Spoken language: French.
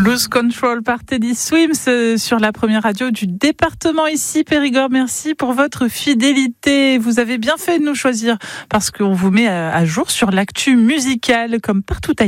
Lose Control par Teddy Swims sur la première radio du département ici, Périgord. Merci pour votre fidélité. Vous avez bien fait de nous choisir parce qu'on vous met à jour sur l'actu musicale comme partout ailleurs.